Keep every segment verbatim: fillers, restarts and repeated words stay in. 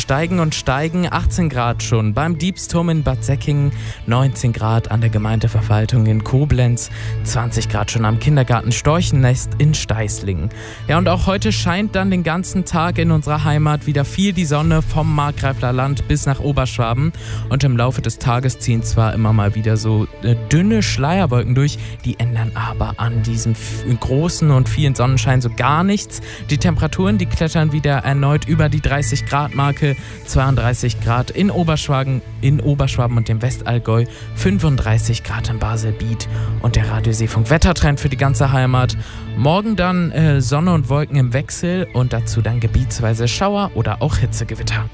steigen und steigen. achtzehn Grad schon beim Diebsturm in Bad Säckingen, neunzehn Grad an der Gemeindeverwaltung in Koblenz, zwanzig Grad schon am Kindergarten Storchennest in Steißlingen. Ja, und auch heute scheint dann den ganzen Tag in unserer Heimat wieder viel die Sonne vom Markgräfler Land bis nach Oberschwaben. Und im Laufe des Tages ziehen zwar immer mal wieder so äh, dünne Schleierwolken durch, die ändern aber an diesem f- großen und vielen Sonnenschein so gar nichts. Die Temperaturen, die klettern wieder erneut über die dreißig Grad Marke, zweiunddreißig Grad in Oberschwaben, in Oberschwaben und dem Westallgäu, fünfunddreißig Grad in Baselbiet und der Radioseefunk Wettertrend für die ganze Heimat. Morgen dann äh, Sonne und Wolken im Wechsel und dazu dann gebietsweise Schauer oder auch Hitzegewitter.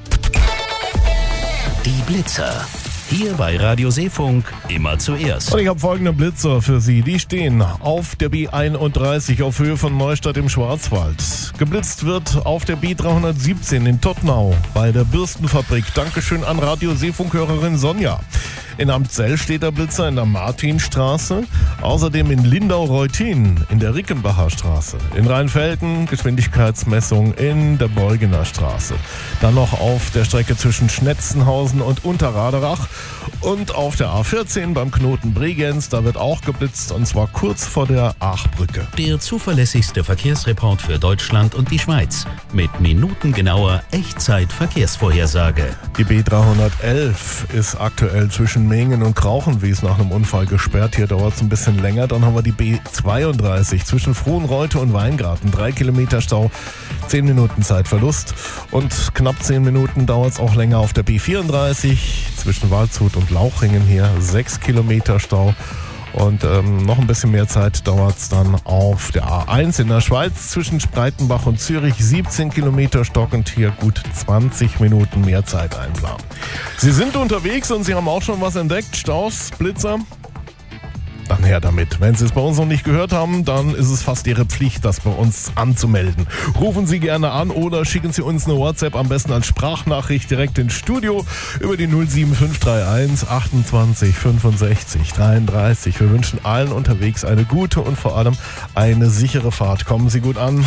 Die Blitzer. Hier bei Radio Seefunk immer zuerst. Und ich habe folgende Blitzer für Sie. Die stehen auf der B einunddreißig auf Höhe von Neustadt im Schwarzwald. Geblitzt wird auf der B dreihundertsiebzehn in Tottnau bei der Bürstenfabrik. Dankeschön an Radio Seefunkhörerin Sonja. In Amtzell steht der Blitzer in der Martinstraße. Außerdem in Lindau-Reutin in der Rickenbacher Straße. In Rheinfelden Geschwindigkeitsmessung in der Bolgener Straße. Dann noch auf der Strecke zwischen Schnetzenhausen und Unterraderach. Und auf der A vierzehn beim Knoten Bregenz, da wird auch geblitzt, und zwar kurz vor der Aachbrücke. Der zuverlässigste Verkehrsreport für Deutschland und die Schweiz. Mit minutengenauer Echtzeit-Verkehrsvorhersage. Die B dreihundertelf ist aktuell zwischen Mengen und Krauchenwies nach einem Unfall gesperrt. Hier dauert es ein bisschen länger. Dann haben wir die B zweiunddreißig zwischen Frohnreute und Weingarten. Drei Kilometer Stau, zehn Minuten Zeitverlust. Und knapp zehn Minuten dauert es auch länger auf der B vierunddreißig zwischen Waldshut und Lauchringen. Hier sechs Kilometer Stau. Und ähm, noch ein bisschen mehr Zeit dauert es dann auf der A eins in der Schweiz zwischen Spreitenbach und Zürich. siebzehn Kilometer Stock und hier gut zwanzig Minuten mehr Zeit einplanen. Sie sind unterwegs und Sie haben auch schon was entdeckt. Staus, Blitzer? Dann her damit. Wenn Sie es bei uns noch nicht gehört haben, dann ist es fast Ihre Pflicht, das bei uns anzumelden. Rufen Sie gerne an oder schicken Sie uns eine WhatsApp, am besten als Sprachnachricht direkt ins Studio über die null sieben fünf drei eins achtundzwanzig fünfundsechzig dreiunddreißig. Wir wünschen allen unterwegs eine gute und vor allem eine sichere Fahrt. Kommen Sie gut an.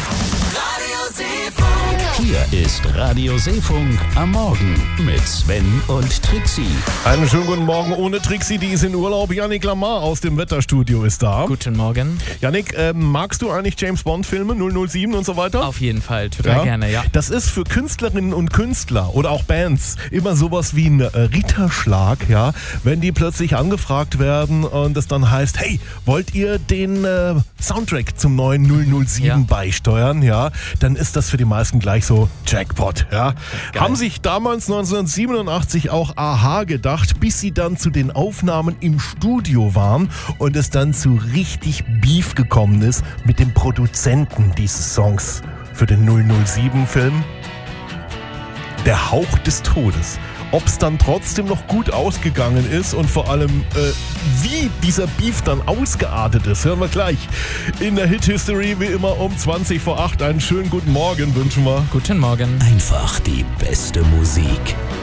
Hier ist Radio Seefunk am Morgen mit Sven und Trixie. Einen schönen guten Morgen ohne Trixie, die ist in Urlaub. Yannick Lamar aus dem Wetterstudio ist da. Guten Morgen. Yannick, äh, magst du eigentlich James Bond Filme, null null sieben und so weiter? Auf jeden Fall, total Ja? gerne, ja. Das ist für Künstlerinnen und Künstler oder auch Bands immer sowas wie ein äh, Ritterschlag, ja, wenn die plötzlich angefragt werden und es dann heißt, hey, wollt ihr den äh, Soundtrack zum neuen null null sieben Ja. beisteuern, ja, dann ist das für die meisten gleich so Jackpot, ja. Geil. Haben sich damals neunzehnhundertsiebenundachtzig auch Aha gedacht, bis sie dann zu den Aufnahmen im Studio waren und es dann zu richtig Beef gekommen ist mit dem Produzenten dieses Songs für den null null sieben Film. Der Hauch des Todes. Ob es dann trotzdem noch gut ausgegangen ist und vor allem, äh, wie dieser Beef dann ausgeartet ist, hören wir gleich. In der Hit-History wie immer um zwanzig vor acht. Einen schönen guten Morgen wünschen wir. Guten Morgen. Einfach die beste Musik.